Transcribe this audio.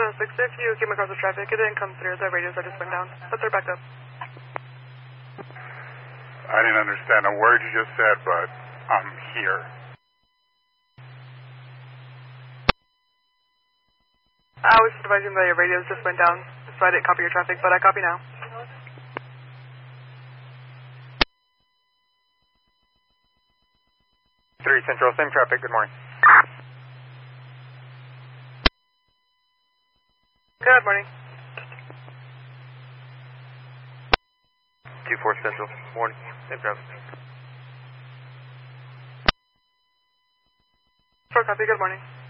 6, if you came across the traffic, it didn't come through. The radios are just went down, but they're back up. I didn't understand a word you just said, but I'm here. I was just advising that your radios just went down, so I didn't copy your traffic, but I copy now. 3 Central, same traffic, good morning. Good morning. 2-4 Central, morning, same traffic. 4 copy, good morning.